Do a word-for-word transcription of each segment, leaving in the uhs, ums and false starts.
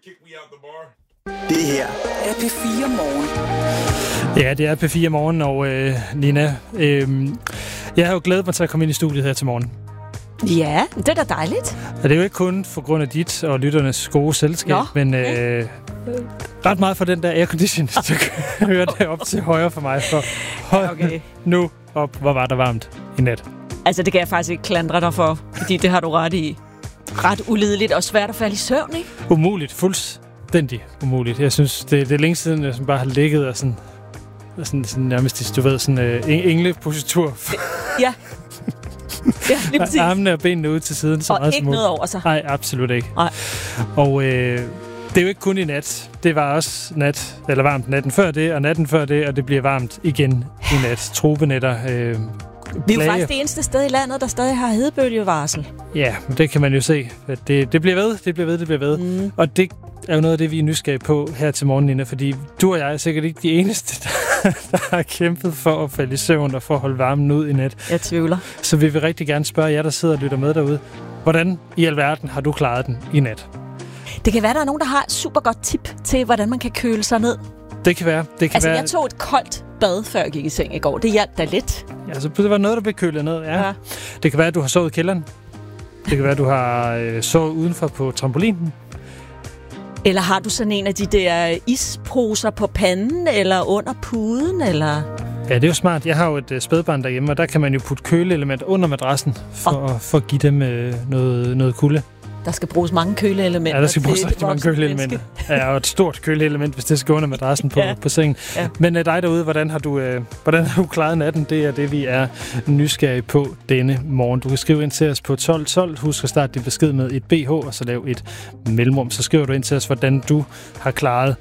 Det her er P fire Morgen. Ja, det er P fire Morgen, og øh, Nina, øh, jeg har jo glædet mig til at komme ind i studiet her til morgen. Ja, det er da dejligt. Og det er jo ikke kun for grund af dit og lytternes gode selskab, Nå, men øh, ret meget for den der aircondition, så hører det op til højre for mig. For hold okay. nu op, hvor var der varmt i nat. Altså, det kan jeg faktisk ikke klandre dig for, fordi det har du ret i. Ret ulideligt og svært at falde i søvn, ikke? Umuligt, fuldstændig umuligt. Jeg synes, det, det er længe siden, jeg bare har ligget og sådan, og sådan, sådan nærmest, du ved, sådan øh, englepositur. Ja. Ja, lige præcis. Armene og benene ud til siden. Så og meget ikke smuk. noget over sig. Nej, absolut ikke. Nej. Og øh, det er jo ikke kun i nat. Det var også nat, eller varmt natten før det, og natten før det, og det bliver varmt igen i nat. Tropenætter. Øh, Vi er jo faktisk det eneste sted i landet, der stadig har hedebølgevarsel. Ja, det kan man jo se. Det, det bliver ved, det bliver ved, det bliver ved. Mm. Og det er jo noget af det, vi er nysgerrige på her til morgen, Nina, fordi du og jeg er sikkert ikke de eneste, der, der har kæmpet for at falde i søvn og for at holde varmen ud i nat. Jeg tvivler. Så vi vil rigtig gerne spørge jer, der sidder og lytter med derude, hvordan i alverden har du klaret den i nat? Det kan være, der er nogen, der har et super godt tip til, hvordan man kan køle sig ned. Det kan være. Det kan altså, være... jeg tog et koldt bad, før jeg gik i seng i går. Det hjalp da lidt. Ja, så det var noget, der blev kølet ned, ja. ja. Det kan være, at du har sovet i kælderen. Det kan være, at du har øh, sovet udenfor på trampolinen. Eller har du sådan en af de der isposer på panden, eller under puden, eller... Ja, det er jo smart. Jeg har jo et øh, spædbarn derhjemme, og der kan man jo putte køleelement under madrassen, for, oh. for at give dem øh, noget, noget kulde. Der skal bruges mange køleelementer. Ja, der skal bruges rigtig mange køleelementer. Ja, og et stort køleelement, hvis det skal under madrassen på, ja. på sengen. Ja. Men uh, dig derude, hvordan har, du, uh, hvordan har du klaret natten? Det er det, vi er nysgerrige på denne morgen. Du kan skrive ind til os på tolv tolv. Husk at starte din besked med et B H, og så lave et mellemrum. Så skriver du ind til os, hvordan du har klaret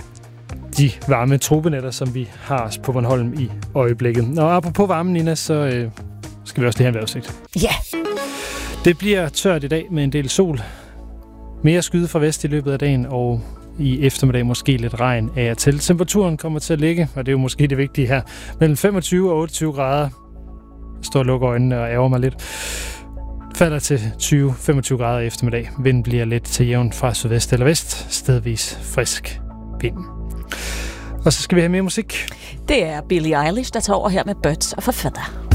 de varme tropenætter, som vi har på Bornholm i øjeblikket. Og apropos varmen, Nina, så uh, skal vi også lige have en vejrudsigt. Ja! Yeah. Det bliver tørt i dag med en del sol. Mere skyde fra vest i løbet af dagen, og i eftermiddag måske lidt regn af og til. Temperaturen kommer til at ligge, og det er jo måske det vigtige her, mellem femogtyve og otteogtyve grader. Jeg står og lukker øjnene og ærger mig lidt. Falder til tyve til femogtyve grader i eftermiddag. Vinden bliver lidt til jævn fra sydvest eller vest. Stedvis frisk vind. Og så skal vi have mere musik. Det er Billie Eilish, der tager over her med Birds of a Feather.